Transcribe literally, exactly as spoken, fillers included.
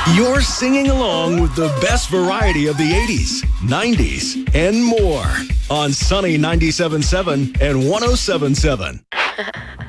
You're singing along with the best variety of the eighties, nineties, and more on Sunny ninety-seven point seven and one oh seven point seven.